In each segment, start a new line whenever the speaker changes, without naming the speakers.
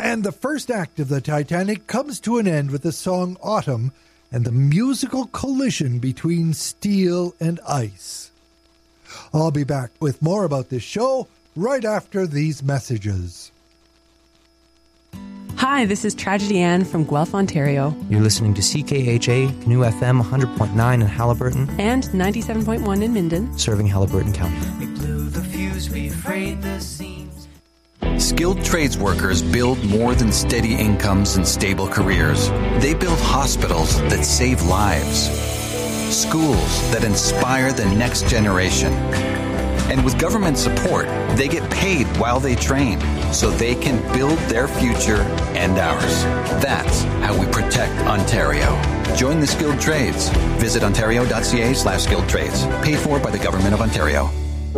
And the first act of the Titanic comes to an end with the song Autumn and the musical collision between steel and ice. I'll be back with more about this show right after these messages.
Hi, this is Tragedy Ann from Guelph, Ontario.
You're listening to CKHA, Canoe FM 100.9 in Haliburton.
And 97.1 in Minden.
Serving Haliburton County.
We blew the fuse, we frayed the seams.
Skilled trades workers build more than steady incomes and stable careers. They build hospitals that save lives, schools that inspire the next generation. And with government support, they get paid while they train so they can build their future and ours. That's how we protect Ontario. Join the skilled trades. Visit ontario.ca/skilled trades. Paid for by the Government of Ontario.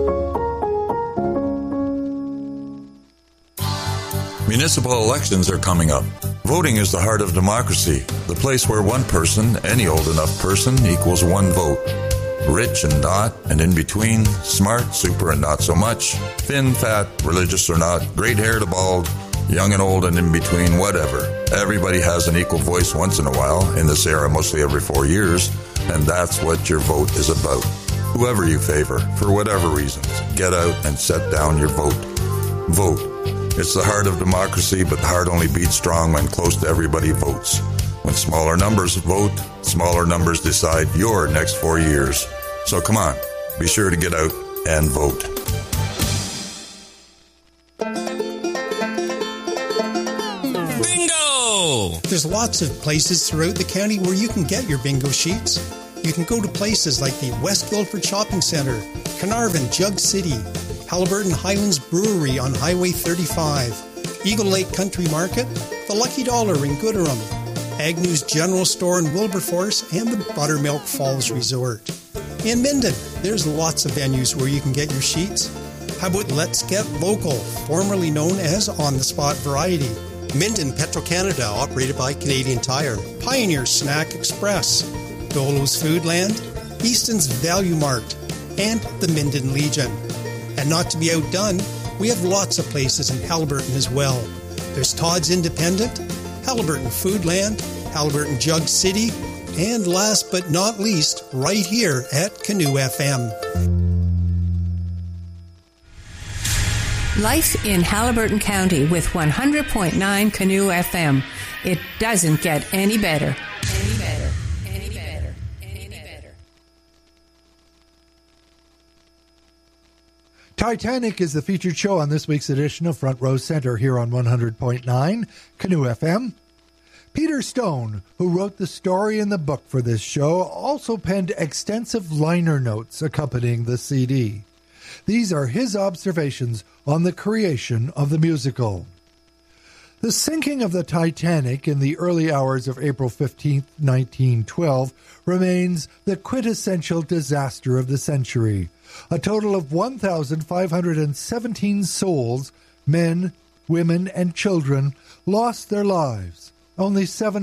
Municipal elections are coming up. Voting is the heart of democracy, the place where one person, any old enough person, equals one vote. Rich and not, and in between, smart, super, and not so much, thin, fat, religious or not, great hair to bald, young and old, and in between, whatever. Everybody has an equal voice once in a while, in this era mostly every 4 years, and that's what your vote is about. Whoever you favor, for whatever reasons, get out and set down your vote. Vote. It's the heart of democracy, but the heart only beats strong when close to everybody votes. When smaller numbers vote, smaller numbers decide your next 4 years. So come on, be sure to get out and vote.
Bingo! There's lots of places throughout the county where you can get your bingo sheets. You can go to places like the West Guildford Shopping Centre, Carnarvon, Jug City, Haliburton Highlands Brewery on Highway 35, Eagle Lake Country Market, the Lucky Dollar in Gooderham, Agnew's General Store in Wilberforce, and the Buttermilk Falls Resort. In Minden, there's lots of venues where you can get your sheets. How about Let's Get Local, formerly known as On the Spot Variety?
Minden Petro-Canada, operated by Canadian Tire.
Pioneer Snack Express, Dolo's Foodland, Easton's Value Mart, and the Minden Legion. And not to be outdone, we have lots of places in Haliburton as well. There's Todd's Independent, Haliburton Foodland, Haliburton Jug City, and last but not least, right here at Canoe FM.
Life in Haliburton County with 100.9 Canoe FM. It doesn't get any better. Any better. Any better. Any better.
Titanic is the featured show on this week's edition of Front Row Center here on 100.9 Canoe FM. Peter Stone, who wrote the story and the book for this show, also penned extensive liner notes accompanying the CD. These are his observations on the creation of the musical. The sinking of the Titanic in the early hours of April 15, 1912, remains the quintessential disaster of the century. A total of 1,517 souls, men, women, and children, lost their lives. Only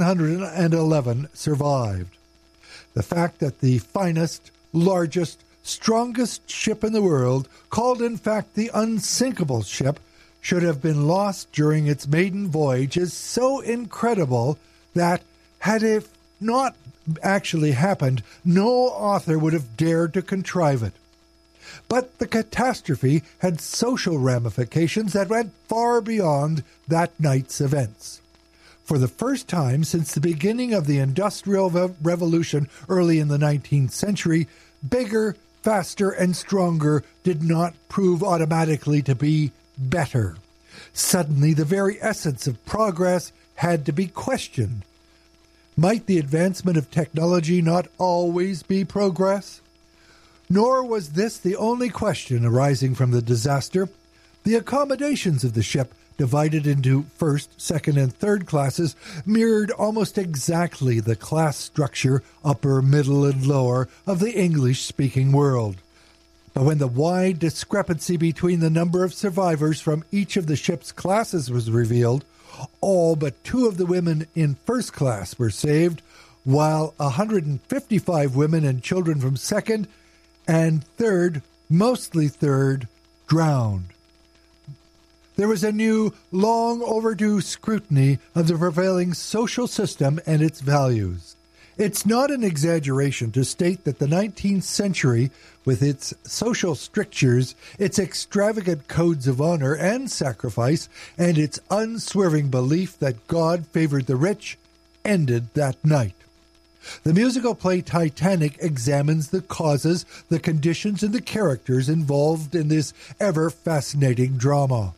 711 survived. The fact that the finest, largest, strongest ship in the world, called in fact the unsinkable ship, should have been lost during its maiden voyage is so incredible that, had it not actually happened, no author would have dared to contrive it. But the catastrophe had social ramifications that went far beyond that night's events. For the first time since the beginning of the Industrial Revolution early in the 19th century, bigger, faster, and stronger did not prove automatically to be better. Suddenly, the very essence of progress had to be questioned. Might the advancement of technology not always be progress? Nor was this the only question arising from the disaster. The accommodations of the ship, divided into first, second, and third classes, mirrored almost exactly the class structure, upper, middle, and lower, of the English-speaking world. But when the wide discrepancy between the number of survivors from each of the ship's classes was revealed, all but 2 of the women in first class were saved, while 155 women and children from second and third, mostly third, drowned. there was a new, long overdue scrutiny of the prevailing social system and its values. It's not an exaggeration to state that the 19th century, with its social strictures, its extravagant codes of honor and sacrifice, and its unswerving belief that God favored the rich, ended that night. The musical play Titanic examines the causes, the conditions, and the characters involved in this ever-fascinating drama.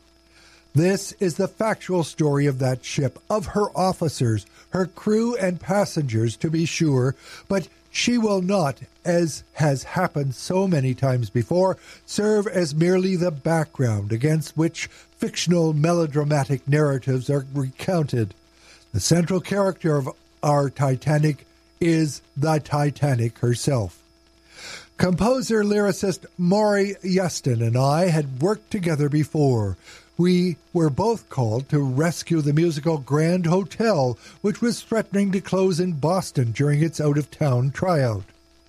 This is the factual story of that ship, of her officers, her crew and passengers, to be sure, but she will not, as has happened so many times before, serve as merely the background against which fictional melodramatic narratives are recounted. The central character of our Titanic is the Titanic herself. Composer lyricist Maury Yustin and I had worked together before. We were both called to rescue the musical Grand Hotel, which was threatening to close in Boston during its out-of-town tryout.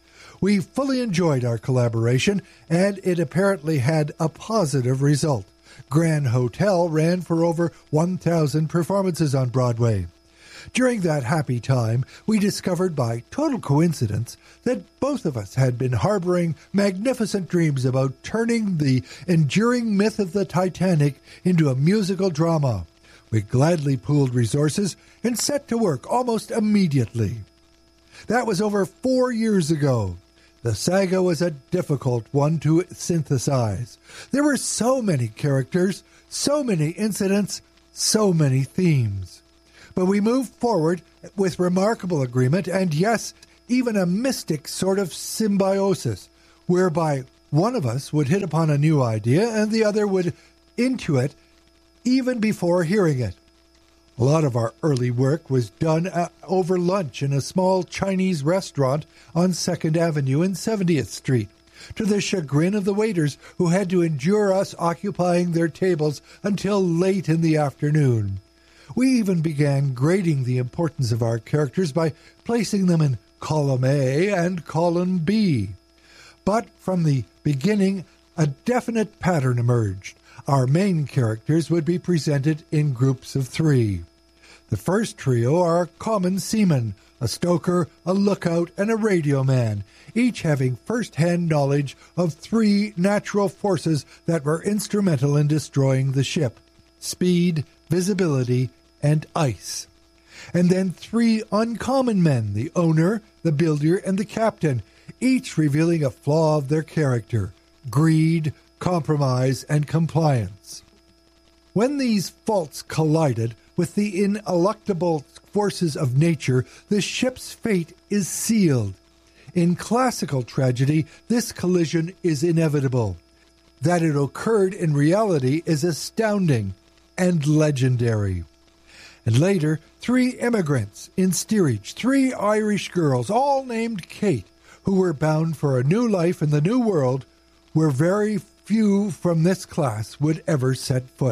We fully enjoyed our collaboration, and it apparently had a positive result. Grand Hotel ran for over 1,000 performances on Broadway. During that happy time, we discovered by total coincidence that both of us had been harboring magnificent dreams about turning the enduring myth of the Titanic into a musical drama. We gladly pooled resources and set to work almost immediately. That was over 4 years ago. The saga was a difficult one to synthesize. There were so many characters, so many incidents, so many themes. But we moved forward with remarkable agreement and, yes, even a mystic sort of symbiosis, whereby one of us would hit upon a new idea and the other would intuit even before hearing it. A lot of our early work was done over lunch in a small Chinese restaurant on 2nd Avenue and 70th Street, to the chagrin of the waiters who had to endure us occupying their tables until late in the afternoon. We even began grading the importance of our characters by placing them in column A and column B. But from the beginning, a definite pattern emerged. Our main characters would be presented in groups of 3. The first trio are common seamen, a stoker, a lookout, and a radio man, each having first-hand knowledge of 3 natural forces that were instrumental in destroying the ship: speed, visibility, and ice. And then 3 uncommon men, the owner, the builder, and the captain, each revealing a flaw of their character: greed, compromise, and compliance. When these faults collided with the ineluctable forces of nature, the ship's fate is sealed. In classical tragedy, this collision is inevitable. That it occurred in reality is astounding and legendary. And later, 3 immigrants in steerage, 3 Irish girls, all named Kate, who were bound for a new life in the New World, where very few from this class would ever set foot.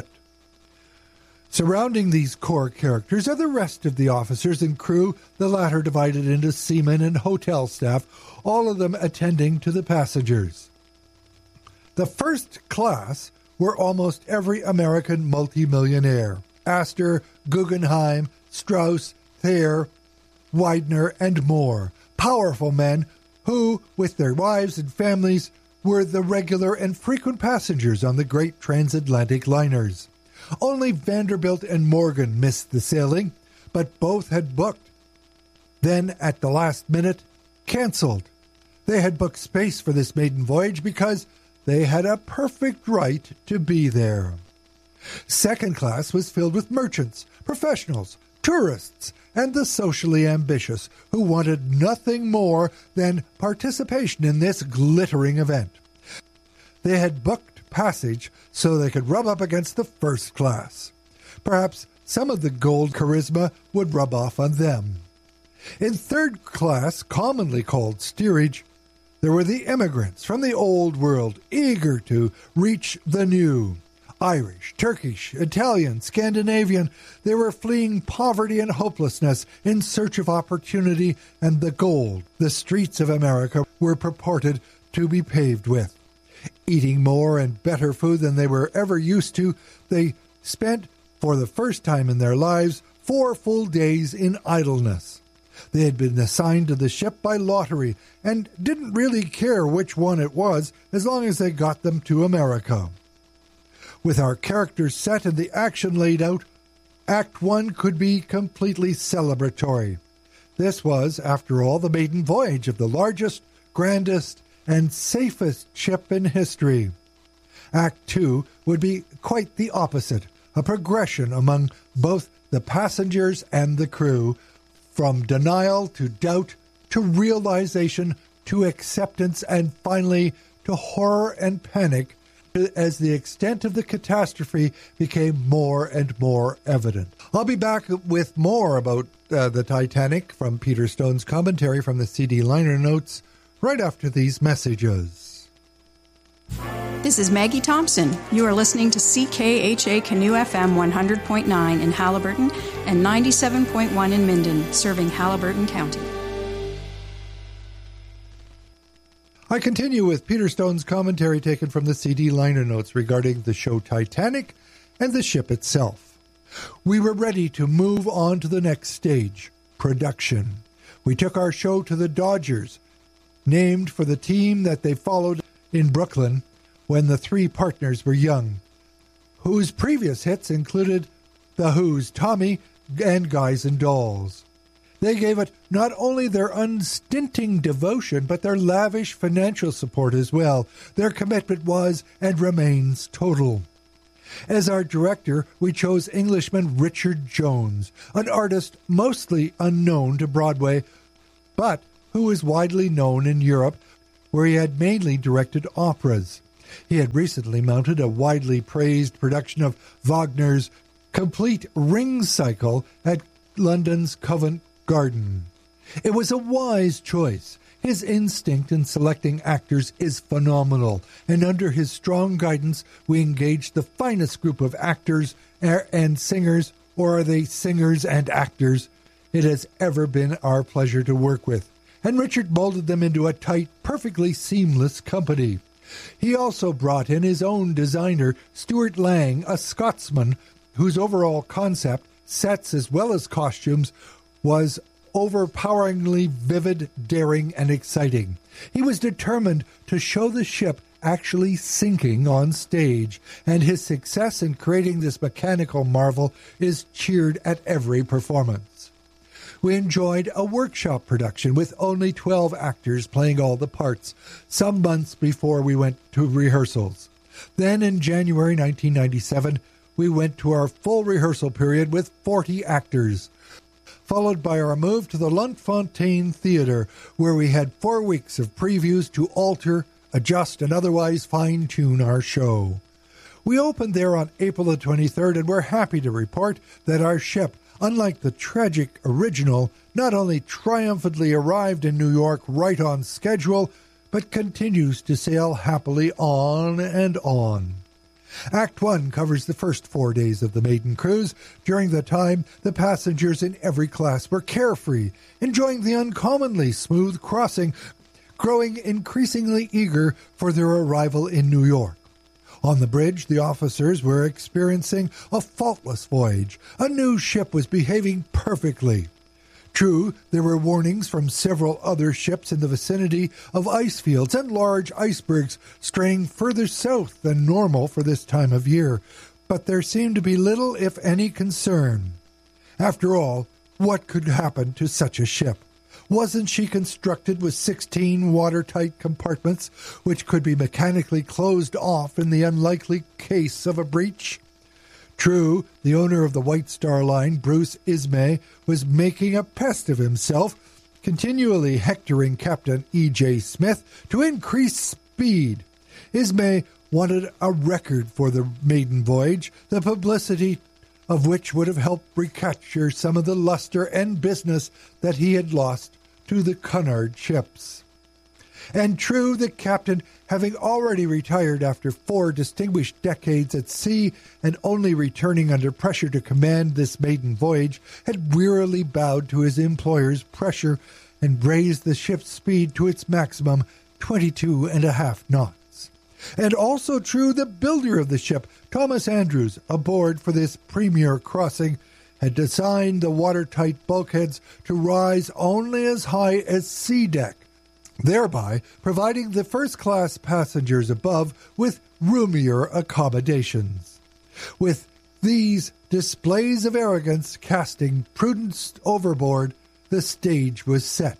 Surrounding these core characters are the rest of the officers and crew, the latter divided into seamen and hotel staff, all of them attending to the passengers. The first class were almost every American multimillionaire: Astor, Guggenheim, Strauss, Thayer, Widener, and more. Powerful men who, with their wives and families, were the regular and frequent passengers on the great transatlantic liners. Only Vanderbilt and Morgan missed the sailing, but both had booked. Then, at the last minute, canceled. They had booked space for this maiden voyage because they had a perfect right to be there. Second class was filled with merchants, professionals, tourists, and the socially ambitious, who wanted nothing more than participation in this glittering event. They had booked passage so they could rub up against the first class. Perhaps some of the gold charisma would rub off on them. In third class, commonly called steerage, there were the immigrants from the old world, eager to reach the new. Irish, Turkish, Italian, Scandinavian, they were fleeing poverty and hopelessness in search of opportunity and the gold the streets of America were purported to be paved with. Eating more and better food than they were ever used to, they spent, for the first time in their lives, 4 full days in idleness. They had been assigned to the ship by lottery and didn't really care which one it was as long as they got them to America. With our characters set and the action laid out, Act 1 could be completely celebratory. This was, after all, the maiden voyage of the largest, grandest, and safest ship in history. Act 2 would be quite the opposite, a progression among both the passengers and the crew, from denial to doubt to realization to acceptance and finally to horror and panic as the extent of the catastrophe became more and more evident. I'll be back with more about the Titanic from Peter Stone's commentary from the CD liner notes right after these messages.
This is Maggie Thompson. You are listening to CKHA Canoe FM 100.9 in Haliburton and 97.1 in Minden, serving Haliburton County.
I continue with Peter Stone's commentary taken from the CD liner notes regarding the show Titanic and the ship itself. We were ready to move on to the next stage, production. We took our show to the Dodgers, named for the team that they followed in Brooklyn when the 3 partners were young, whose previous hits included The Who's Tommy and Guys and Dolls. They gave it not only their unstinting devotion, but their lavish financial support as well. Their commitment was and remains total. As our director, we chose Englishman Richard Jones, an artist mostly unknown to Broadway, but who is widely known in Europe, where he had mainly directed operas. He had recently mounted a widely praised production of Wagner's Complete Ring Cycle at London's Covent Garden. It was a wise choice. His instinct in selecting actors is phenomenal, and under his strong guidance, we engaged the finest group of actors and singers, or are they singers and actors, it has ever been our pleasure to work with. And Richard molded them into a tight, perfectly seamless company. He also brought in his own designer, Stuart Lang, a Scotsman, whose overall concept, sets as well as costumes, was overpoweringly vivid, daring, and exciting. He was determined to show the ship actually sinking on stage, and his success in creating this mechanical marvel is cheered at every performance. We enjoyed a workshop production with only 12 actors playing all the parts, some months before we went to rehearsals. Then in January 1997, we went to our full rehearsal period with 40 actors, followed by our move to the Luntfontein Theatre, where we had 4 weeks of previews to alter, adjust, and otherwise fine-tune our show. We opened there on April the 23rd, and we're happy to report that our ship, unlike the tragic original, not only triumphantly arrived in New York right on schedule, but continues to sail happily on and on. Act 1 covers the first 4 days of the maiden cruise. During the time, the passengers in every class were carefree, enjoying the uncommonly smooth crossing, growing increasingly eager for their arrival in New York. On the bridge, the officers were experiencing a faultless voyage. A new ship was behaving perfectly. True, there were warnings from several other ships in the vicinity of ice fields and large icebergs straying further south than normal for this time of year, but there seemed to be little, if any, concern. After all, what could happen to such a ship? Wasn't she constructed with 16 watertight compartments, which could be mechanically closed off in the unlikely case of a breach? True, the owner of the White Star Line, Bruce Ismay, was making a pest of himself, continually hectoring Captain E.J. Smith to increase speed. Ismay wanted a record for the maiden voyage, the publicity of which would have helped recapture some of the luster and business that he had lost to the Cunard ships. And true, the captain, having already retired after 4 distinguished decades at sea and only returning under pressure to command this maiden voyage, had wearily bowed to his employer's pressure and raised the ship's speed to its maximum, 22.5 knots. And also true, the builder of the ship, Thomas Andrews, aboard for this premier crossing, had designed the watertight bulkheads to rise only as high as sea deck, thereby providing the first-class passengers above with roomier accommodations. With these displays of arrogance casting prudence overboard, the stage was set.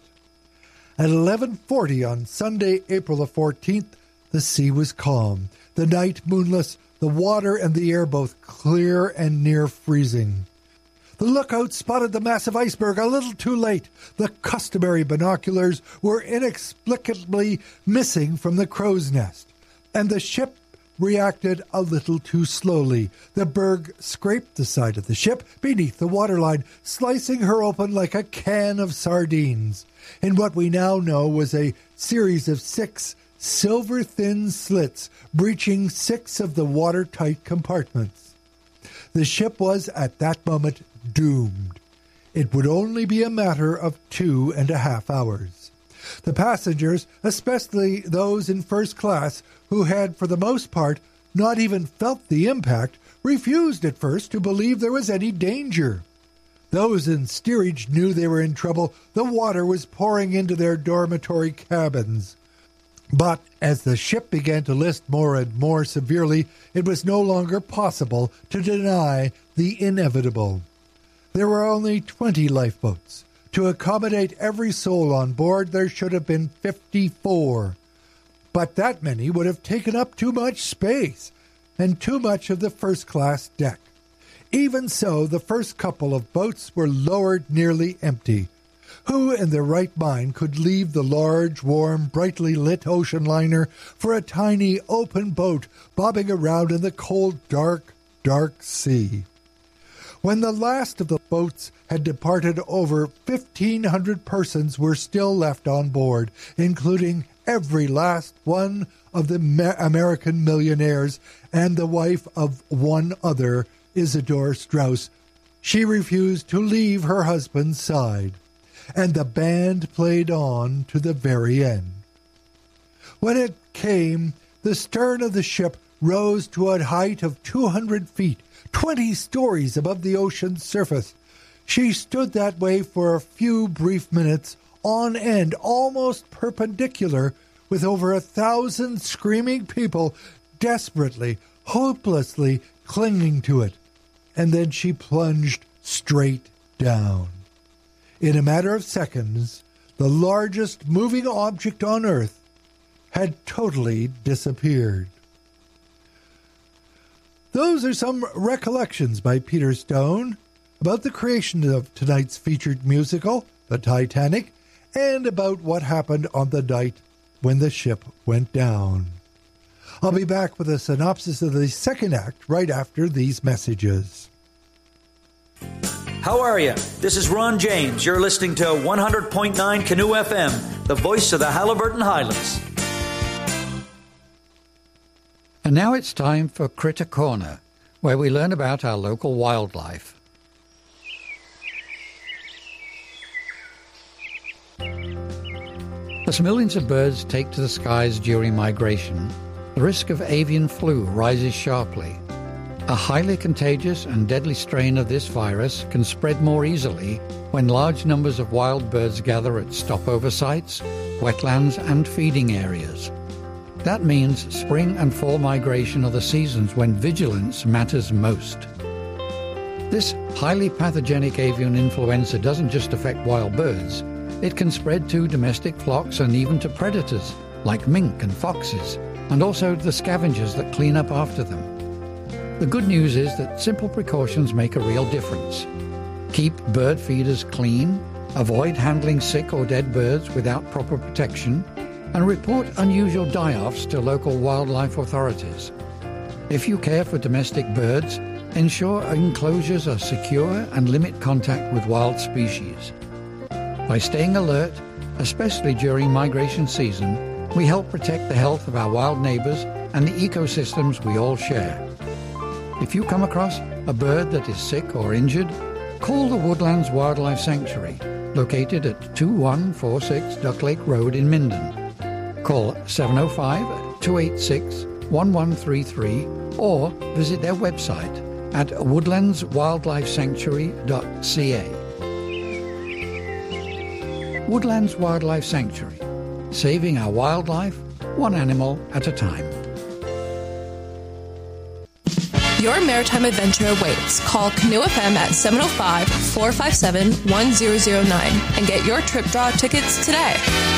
At 11:40 on Sunday, April the 14th, the sea was calm, the night moonless, the water and the air both clear and near freezing. The lookout spotted the massive iceberg a little too late. The customary binoculars were inexplicably missing from the crow's nest, and the ship reacted a little too slowly. The berg scraped the side of the ship beneath the waterline, slicing her open like a can of sardines, in what we now know was a series of 6 silver-thin slits breaching 6 of the watertight compartments. The ship was, at that moment, doomed. It would only be a matter of 2.5 hours. The passengers, especially those in first class, who had, for the most part, not even felt the impact, refused at first to believe there was any danger. Those in steerage knew they were in trouble. The water was pouring into their dormitory cabins. But as the ship began to list more and more severely, it was no longer possible to deny the inevitable. There were only 20 lifeboats. To accommodate every soul on board, there should have been 54. But that many would have taken up too much space and too much of the first-class deck. Even so, the first couple of boats were lowered nearly empty. Who in their right mind could leave the large, warm, brightly lit ocean liner for a tiny open boat bobbing around in the cold, dark, dark sea? When the last of the boats had departed, over 1,500 persons were still left on board, including every last one of the American millionaires and the wife of one other, Isidor Straus. She refused to leave her husband's side, and the band played on to the very end. When it came, the stern of the ship rose to a height of 200 feet, 20 stories above the ocean's surface. She stood that way for a few brief minutes on end, almost perpendicular, with over 1,000 screaming people desperately, hopelessly clinging to it. And then she plunged straight down. In a matter of seconds, the largest moving object on Earth had totally disappeared. Those are some recollections by Peter Stone about the creation of tonight's featured musical, The Titanic, and about what happened on the night when the ship went down. I'll be back with a synopsis of the second act right after these messages.
How are you? This is Ron James. You're listening to 100.9 Canoe FM, the voice of the Haliburton Highlands.
And now it's time for Critter Corner, where we learn about our local wildlife. As millions of birds take to the skies during migration, the risk of avian flu rises sharply. A highly contagious and deadly strain of this virus can spread more easily when large numbers of wild birds gather at stopover sites, wetlands, and feeding areas. That means spring and fall migration are the seasons when vigilance matters most. This highly pathogenic avian influenza doesn't just affect wild birds. It can spread to domestic flocks and even to predators like mink and foxes, and also the scavengers that clean up after them. The good news is that simple precautions make a real difference. Keep bird feeders clean, avoid handling sick or dead birds without proper protection, and report unusual die-offs to local wildlife authorities. If you care for domestic birds, ensure enclosures are secure and limit contact with wild species. By staying alert, especially during migration season, we help protect the health of our wild neighbors and the ecosystems we all share. If you come across a bird that is sick or injured, call the Woodlands Wildlife Sanctuary, located at 2146 Duck Lake Road in Minden. Call 705-286 1133 or visit their website at woodlandswildlifesanctuary.ca. Woodlands Wildlife Sanctuary, saving our wildlife one animal at a time.
Your maritime adventure awaits. Call Canoe FM at 705-457-1009 and get your trip draw tickets today.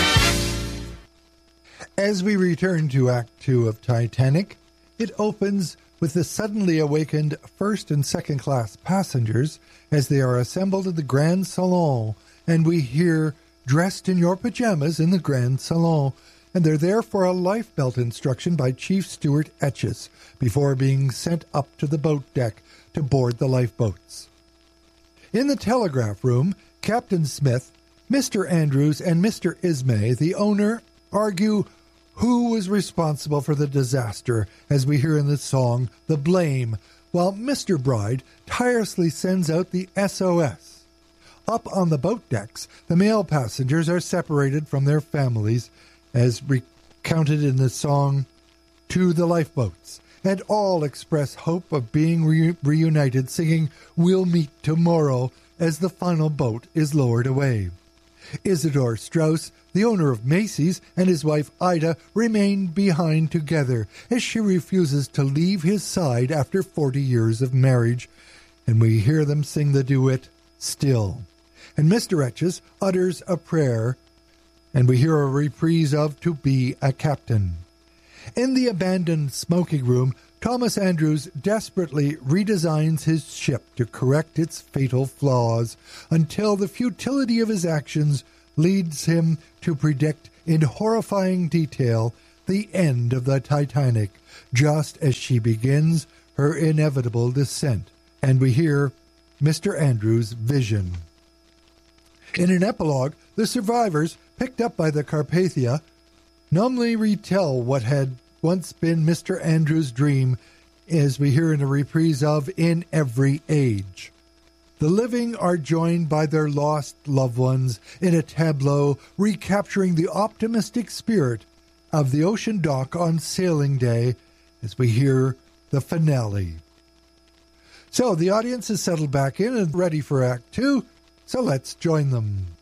As we return to Act 2 of Titanic, it opens with the suddenly awakened first and second class passengers as they are assembled at the Grand Salon, and we hear "dressed in your pajamas" in the Grand Salon, and they're there for a life belt instruction by Chief Stewart Etches before being sent up to the boat deck to board the lifeboats. In the telegraph room, Captain Smith, Mr. Andrews, and Mr. Ismay, the owner, argue who was responsible for the disaster, as we hear in the song "The Blame," while Mr. Bride tirelessly sends out the SOS. Up on the boat decks, the male passengers are separated from their families, as recounted in the song "To the Lifeboats," and all express hope of being reunited, singing "We'll Meet Tomorrow" as the final boat is lowered away. Isidore Strauss, the owner of Macy's, and his wife Ida remain behind together as she refuses to leave his side after 40 years of marriage, and we hear them sing the duet "Still." And Mr. Etches utters a prayer, and we hear a reprise of "To Be a Captain." In the abandoned smoking room, Thomas Andrews desperately redesigns his ship to correct its fatal flaws until the futility of his actions leads him to predict in horrifying detail the end of the Titanic, just as she begins her inevitable descent. And we hear Mr. Andrews' vision. In an epilogue, the survivors, picked up by the Carpathia, numbly retell what had once been Mr. Andrews' dream, as we hear in a reprise of "In Every Age." The living are joined by their lost loved ones in a tableau recapturing the optimistic spirit of the ocean dock on sailing day, as we hear the finale. So the audience is settled back in and ready for Act 2, so let's join them.